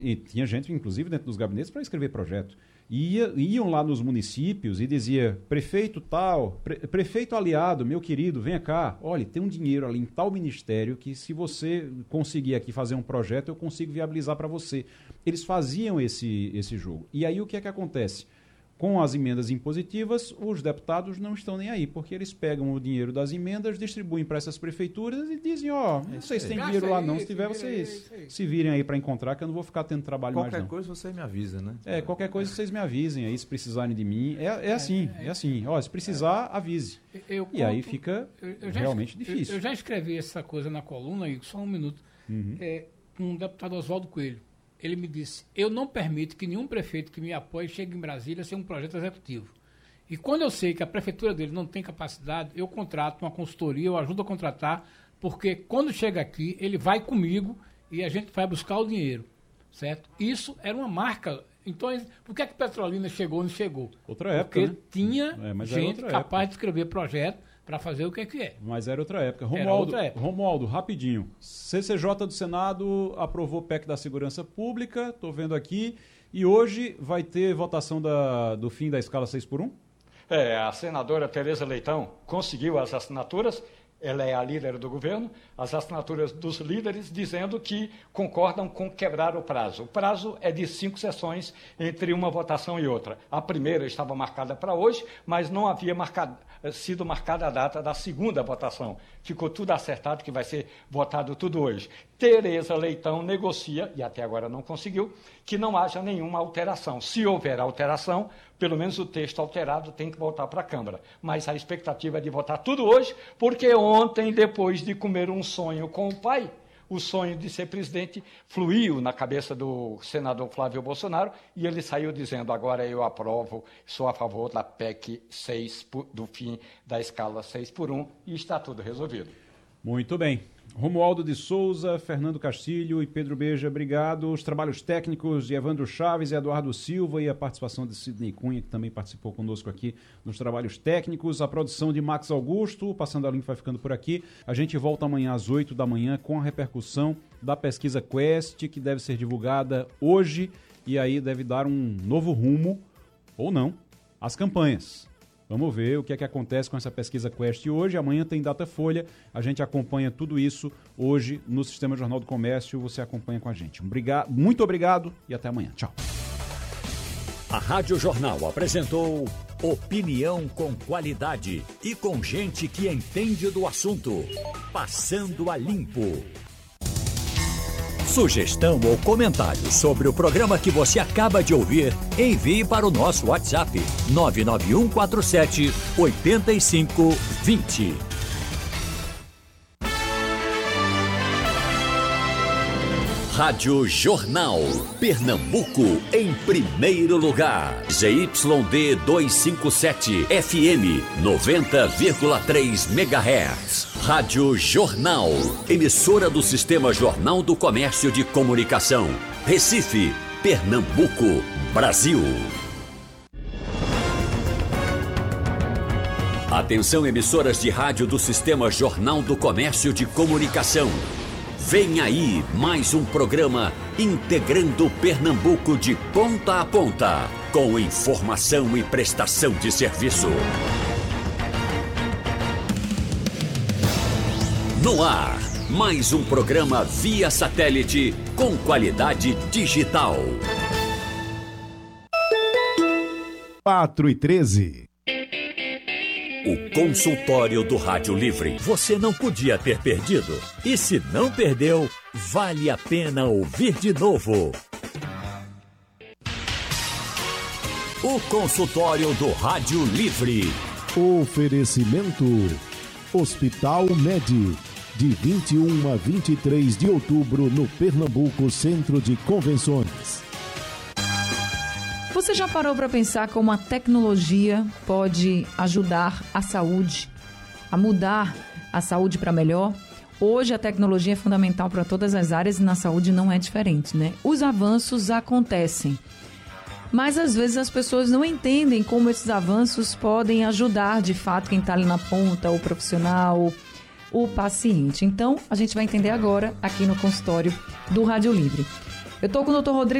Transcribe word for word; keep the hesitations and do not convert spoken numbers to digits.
E tinha gente, inclusive, dentro dos gabinetes para escrever projeto. Ia, iam lá nos municípios e dizia, prefeito tal, pre, prefeito aliado, meu querido, venha cá, olha, tem um dinheiro ali em tal ministério que se você conseguir aqui fazer um projeto, eu consigo viabilizar para você. Eles faziam esse, esse jogo. E aí o que é que acontece? Com as emendas impositivas, os deputados não estão nem aí, porque eles pegam o dinheiro das emendas, distribuem para essas prefeituras e dizem, ó, oh, não sei se tem dinheiro lá não, se tiver vocês se virem aí para encontrar, que eu não vou ficar tendo trabalho mais não. Qualquer coisa você me avisa, né? É, qualquer coisa vocês me avisem aí, se precisarem de mim. É, é assim, é assim. Ó, se precisar, avise. Eu e conto, aí fica eu, eu realmente já, difícil. Eu, eu já escrevi essa coisa na coluna, Igor, só um minuto, uhum. é, com o deputado Oswaldo Coelho. Ele me disse, eu não permito que nenhum prefeito que me apoie chegue em Brasília sem um projeto executivo. E quando eu sei que a prefeitura dele não tem capacidade, eu contrato uma consultoria, eu ajudo a contratar, porque quando chega aqui, ele vai comigo e a gente vai buscar o dinheiro, certo? Isso era uma marca. Então, por que é que Petrolina chegou ou não chegou? Outra época, Porque né? tinha é, gente capaz época. de escrever projeto para fazer o que é que é. Mas era outra época. Romualdo, era outra época. Romualdo, rapidinho. C C J do Senado aprovou o P E C da Segurança Pública, estou vendo aqui, e hoje vai ter votação da, do fim da escala seis por um? É, a senadora Tereza Leitão conseguiu as assinaturas, ela é a líder do governo, as assinaturas dos líderes dizendo que concordam com quebrar o prazo. O prazo é de cinco sessões entre uma votação e outra. A primeira estava marcada para hoje, mas não havia marcado, sido marcada a data da segunda votação. Ficou tudo acertado que vai ser votado tudo hoje. Tereza Leitão negocia, e até agora não conseguiu, que não haja nenhuma alteração. Se houver alteração, pelo menos o texto alterado tem que voltar para a Câmara. Mas a expectativa é de votar tudo hoje, porque ontem, depois de comer um sonho com o pai, o sonho de ser presidente fluiu na cabeça do senador Flávio Bolsonaro e ele saiu dizendo, agora eu aprovo, sou a favor da P E C seis, do fim da escala seis por um e está tudo resolvido. Muito bem. Romualdo de Souza, Fernando Castilho e Pedro Beja, obrigado. Os trabalhos técnicos de Evandro Chaves e Eduardo Silva e a participação de Sidney Cunha, que também participou conosco aqui nos trabalhos técnicos. A produção de Max Augusto, Passando a Limpo vai ficando por aqui. A gente volta amanhã às oito da manhã com a repercussão da pesquisa Quest, que deve ser divulgada hoje e aí deve dar um novo rumo, ou não, às campanhas. Vamos ver o que é que acontece com essa pesquisa Quest hoje. Amanhã tem Datafolha. A gente acompanha tudo isso hoje no Sistema Jornal do Comércio. Você acompanha com a gente. Obrigado, muito obrigado e até amanhã. Tchau. A Rádio Jornal apresentou opinião com qualidade e com gente que entende do assunto. Passando a Limpo. Sugestão ou comentário sobre o programa que você acaba de ouvir, envie para o nosso WhatsApp nove nove um quatro sete oito cinco dois zero. Rádio Jornal, Pernambuco em primeiro lugar. Z Y D duzentos e cinquenta e sete, F M noventa vírgula três megahertz. Rádio Jornal, emissora do Sistema Jornal do Comércio de Comunicação. Recife, Pernambuco, Brasil. Atenção, emissoras de rádio do Sistema Jornal do Comércio de Comunicação. Vem aí mais um programa integrando Pernambuco de ponta a ponta, com informação e prestação de serviço. No ar, mais um programa via satélite com qualidade digital. quatro e treze. O consultório do Rádio Livre. Você não podia ter perdido. E se não perdeu, vale a pena ouvir de novo. O consultório do Rádio Livre. Oferecimento Hospital Med. De vinte e um a vinte e três de outubro no Pernambuco Centro de Convenções. Você já parou para pensar como a tecnologia pode ajudar a saúde, a mudar a saúde para melhor? Hoje a tecnologia é fundamental para todas as áreas e na saúde não é diferente, né? Os avanços acontecem, mas às vezes as pessoas não entendem como esses avanços podem ajudar de fato quem está ali na ponta, o profissional, o paciente. Então a gente vai entender agora aqui no consultório do Rádio Livre. Eu estou com o doutor Rodrigo